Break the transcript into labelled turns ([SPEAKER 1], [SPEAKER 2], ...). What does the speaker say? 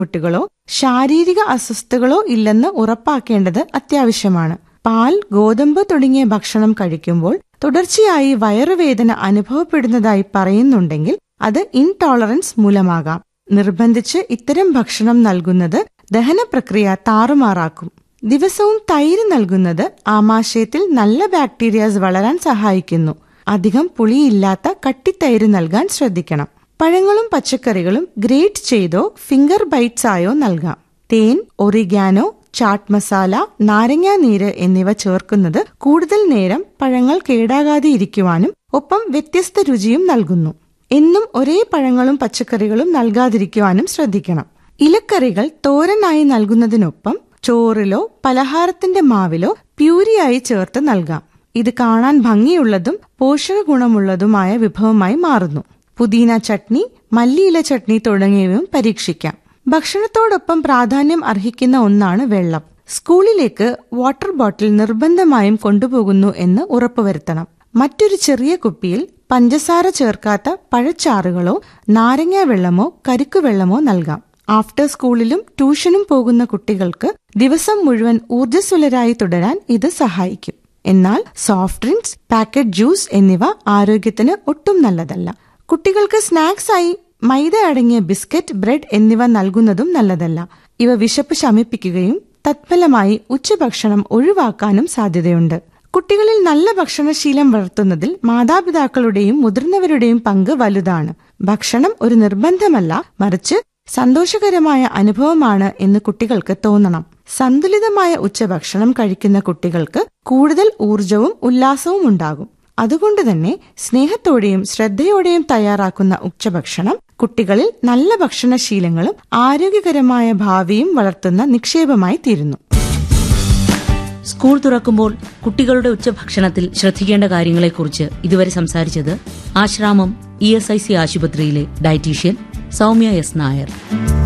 [SPEAKER 1] ബുദ്ധിമുട്ടുകളോ ശാരീരിക അസ്വസ്ഥതകളോ ഇല്ലെന്ന് ഉറപ്പാക്കേണ്ടത് അത്യാവശ്യമാണ്. പാൽ, ഗോതമ്പ് തുടങ്ങിയ ഭക്ഷണം കഴിക്കുമ്പോൾ തുടർച്ചയായി വയറുവേദന അനുഭവപ്പെടുന്നതായി പറയുന്നുണ്ടെങ്കിൽ അത് ഇൻടോളറൻസ് മൂലമാകാം. നിർബന്ധിച്ച് ഇത്തരം ഭക്ഷണം നൽകുന്നത് ദഹനപ്രക്രിയ താറുമാറാക്കും. ദിവസവും തൈര് നൽകുന്നത് ആമാശയത്തിൽ നല്ല ബാക്ടീരിയാസ് വളരാൻ സഹായിക്കുന്നു. അധികം പുളിയില്ലാത്ത കട്ടിത്തൈര് നൽകാൻ ശ്രദ്ധിക്കണം. പഴങ്ങളും പച്ചക്കറികളും ഗ്രേറ്റ് ചെയ്തോ ഫിംഗർ ബൈറ്റ്സ് ആയോ നൽകാം. തേൻ, ഒറിഗാനോ, ചാട്ട് മസാല, നാരങ്ങാനീര് എന്നിവ ചേർക്കുന്നത് കൂടുതൽ നേരം പഴങ്ങൾ കേടാകാതെ ഇരിക്കുവാനും ഒപ്പം വ്യത്യസ്ത രുചിയും നൽകുന്നു. എന്നും ഒരേ പഴങ്ങളും പച്ചക്കറികളും നൽകാതിരിക്കുവാനും ശ്രദ്ധിക്കണം. ഇലക്കറികൾ തോരനായി നൽകുന്നതിനൊപ്പം ചോറിലോ പലഹാരത്തിന്റെ മാവിലോ പ്യൂരിയായി ചേർത്ത് നൽകാം. ഇത് കാണാൻ ഭംഗിയുള്ളതും പോഷക ഗുണമുള്ളതുമായ വിഭവമായി മാറുന്നു. പുതിന ചട്നി, മല്ലിയില ചട്നി തുടങ്ങിയവയും പരീക്ഷിക്കാം. ഭക്ഷണത്തോടൊപ്പം പ്രാധാന്യം അർഹിക്കുന്ന ഒന്നാണ് വെള്ളം. സ്കൂളിലേക്ക് വാട്ടർ ബോട്ടിൽ നിർബന്ധമായും കൊണ്ടുപോകുന്നു എന്ന് ഉറപ്പുവരുത്തണം. മറ്റൊരു ചെറിയ കുപ്പിയിൽ പഞ്ചസാര ചേർക്കാത്ത പഴച്ചാറുകളോ നാരങ്ങ വെള്ളമോ കരിക്കുവെള്ളമോ നൽകാം. ആഫ്റ്റർ സ്കൂളിലും ട്യൂഷനും പോകുന്ന കുട്ടികൾക്ക് ദിവസം മുഴുവൻ ഊർജ്ജസ്വലരായി തുടരാൻ ഇത് സഹായിക്കും. എന്നാൽ സോഫ്റ്റ് ഡ്രിങ്ക്സ്, പാക്കറ്റ് ജ്യൂസ് എന്നിവ ആരോഗ്യത്തിന് ഒട്ടും നല്ലതല്ല. കുട്ടികൾക്ക് സ്നാക്സായി മൈദ അടങ്ങിയ ബിസ്ക്കറ്റ്, ബ്രെഡ് എന്നിവ നൽകുന്നതും നല്ലതല്ല. ഇവ വിശപ്പ് ശമിപ്പിക്കുകയും തത്ഫലമായി ഉച്ചഭക്ഷണം ഒഴിവാക്കാനും സാധ്യതയുണ്ട്. കുട്ടികളിൽ നല്ല ഭക്ഷണശീലം വളർത്തുന്നതിൽ മാതാപിതാക്കളുടെയും മുതിർന്നവരുടെയും പങ്ക് വലുതാണ്. ഭക്ഷണം ഒരു നിർബന്ധമല്ല, മറിച്ച് സന്തോഷകരമായ അനുഭവമാണ് എന്ന് കുട്ടികൾക്ക് തോന്നണം. സന്തുലിതമായ ഉച്ചഭക്ഷണം കഴിക്കുന്ന കുട്ടികൾക്ക് കൂടുതൽ ഊർജവും ഉല്ലാസവും ഉണ്ടാകും. അതുകൊണ്ട് തന്നെ സ്നേഹത്തോടെയും ശ്രദ്ധയോടെയും തയ്യാറാക്കുന്ന ഉച്ചഭക്ഷണം കുട്ടികളിൽ നല്ല ഭക്ഷണശീലങ്ങളും ആരോഗ്യകരമായ ഭാവിയും വളർത്തുന്ന നിക്ഷേപമായി തീരുന്നു.
[SPEAKER 2] സ്കൂൾ തുറക്കുമ്പോൾ കുട്ടികളുടെ ഉച്ചഭക്ഷണത്തിൽ ശ്രദ്ധിക്കേണ്ട കാര്യങ്ങളെക്കുറിച്ച് ഇതുവരെ സംസാരിച്ചത് ആശ്രാമം ESIC ആശുപത്രിയിലെ ഡയറ്റീഷ്യൻ സൗമ്യ എസ് നായർ.